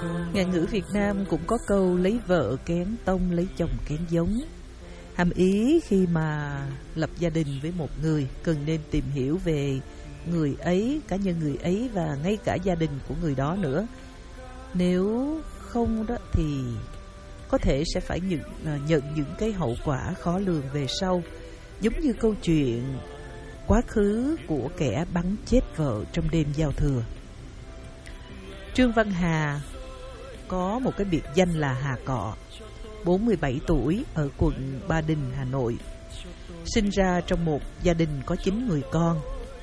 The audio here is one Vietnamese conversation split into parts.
Ngạn ngữ Việt Nam cũng có câu lấy vợ kén tông, lấy chồng kén giống. Hàm ý khi mà lập gia đình với một người, cần nên tìm hiểu về người ấy, cá nhân người ấy và ngay cả gia đình của người đó nữa. Nếu không đó thì có thể sẽ phải nhận những cái hậu quả khó lường về sau, giống như câu chuyện quá khứ của kẻ bắn chết vợ trong đêm giao thừa. Trương Văn Hà có một cái biệt danh là Hà Cọ, 47 tuổi, ở quận Ba Đình, Hà Nội. Sinh ra trong một gia đình có 9 người con.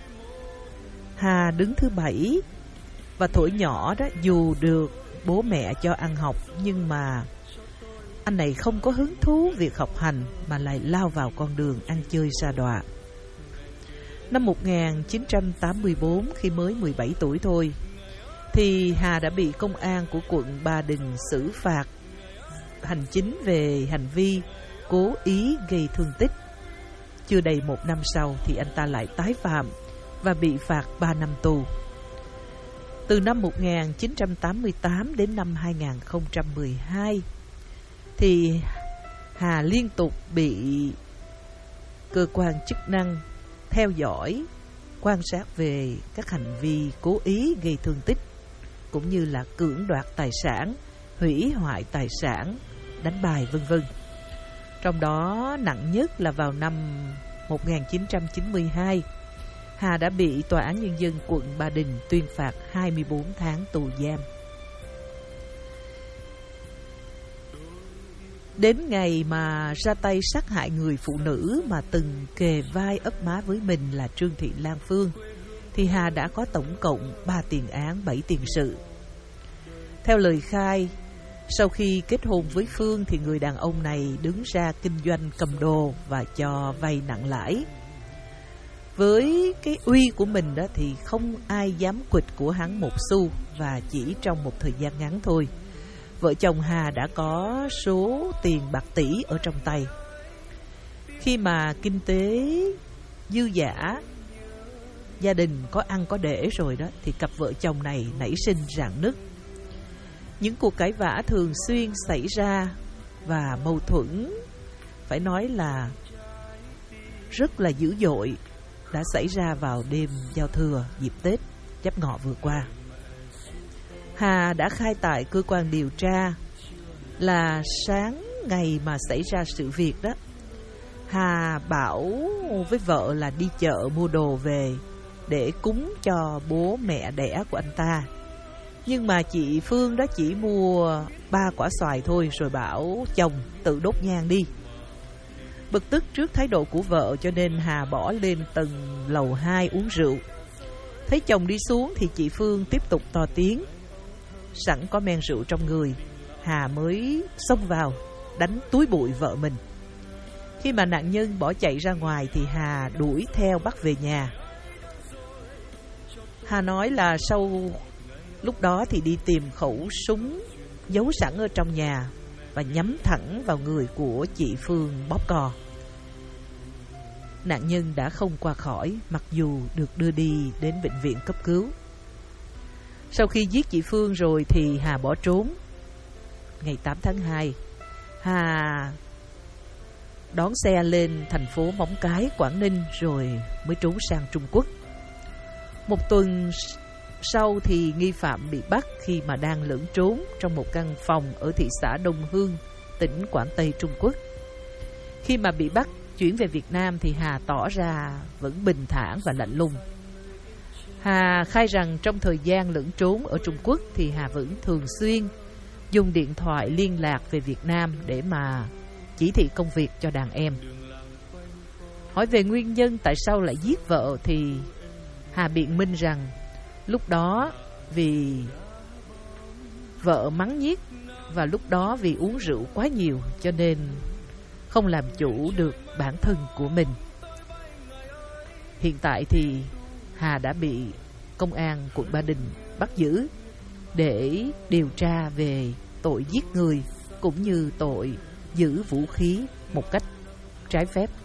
Hà đứng thứ 7, và tuổi nhỏ đó, dù được bố mẹ cho ăn học, nhưng mà anh này không có hứng thú việc học hành mà lại lao vào con đường ăn chơi sa đọa. Năm 1984, khi mới 17 tuổi thôi, thì Hà đã bị công an của quận Ba Đình xử phạt hành chính về hành vi cố ý gây thương tích. Chưa đầy 1 năm sau thì anh ta lại tái phạm và bị phạt 3 năm tù. Từ năm 1988 đến năm 2012 thì Hà liên tục bị cơ quan chức năng theo dõi, quan sát về các hành vi cố ý gây thương tích, cũng như là cưỡng đoạt tài sản, hủy hoại tài sản, đánh bài v.v. Trong đó nặng nhất là vào năm 1992, Hà đã bị Tòa án Nhân dân quận Ba Đình tuyên phạt 24 tháng tù giam. Đến ngày mà ra tay sát hại người phụ nữ mà từng kề vai ấp má với mình là Trương Thị Lan Phương, thì Hà đã có tổng cộng 3 tiền án 7 tiền sự. Theo lời khai, sau khi kết hôn với Phương thì người đàn ông này đứng ra kinh doanh cầm đồ và cho vay nặng lãi. Với cái uy của mình đó thì không ai dám quỵt của hắn một xu, và chỉ trong một thời gian ngắn thôi, vợ chồng Hà đã có số tiền bạc tỷ ở trong tay. Khi mà kinh tế dư dả, gia đình có ăn có để rồi đó, thì cặp vợ chồng này nảy sinh rạn nứt. Những cuộc cãi vã thường xuyên xảy ra và mâu thuẫn, phải nói là rất là dữ dội, đã xảy ra vào đêm giao thừa dịp Tết Giáp Ngọ vừa qua. Hà đã khai tại cơ quan điều tra là sáng ngày mà xảy ra sự việc đó, Hà bảo với vợ là đi chợ mua đồ về để cúng cho bố mẹ đẻ của anh ta. Nhưng mà chị Phương đó chỉ mua 3 quả xoài thôi, rồi bảo chồng tự đốt nhang đi. Bực tức trước thái độ của vợ cho nên Hà bỏ lên tầng lầu 2 uống rượu. Thấy chồng đi xuống thì chị Phương tiếp tục to tiếng. Sẵn có men rượu trong người, Hà mới xông vào đánh túi bụi vợ mình. Khi mà nạn nhân bỏ chạy ra ngoài thì Hà đuổi theo bắt về nhà. Hà nói là sau lúc đó thì đi tìm khẩu súng giấu sẵn ở trong nhà và nhắm thẳng vào người của chị Phương bóp cò. Nạn nhân đã không qua khỏi, mặc dù được đưa đi đến bệnh viện cấp cứu. Sau khi giết chị Phương rồi thì Hà bỏ trốn. Ngày 8 tháng 2, Hà đón xe lên thành phố Móng Cái, Quảng Ninh rồi mới trốn sang Trung Quốc. Một tuần sau thì nghi phạm bị bắt khi mà đang lẫn trốn trong một căn phòng ở thị xã Đông Hương, tỉnh Quảng Tây, Trung Quốc. Khi mà bị bắt chuyển về Việt Nam thì Hà tỏ ra vẫn bình thản và lạnh lùng. Hà khai rằng trong thời gian lẫn trốn ở Trung Quốc thì Hà vẫn thường xuyên dùng điện thoại liên lạc về Việt Nam để mà chỉ thị công việc cho đàn em. Hỏi về nguyên nhân tại sao lại giết vợ thì Hà biện minh rằng lúc đó vì vợ mắng nhiếc, và lúc đó vì uống rượu quá nhiều cho nên không làm chủ được bản thân của mình. Hiện tại thì Hà đã bị công an quận Ba Đình bắt giữ để điều tra về tội giết người cũng như tội giữ vũ khí một cách trái phép.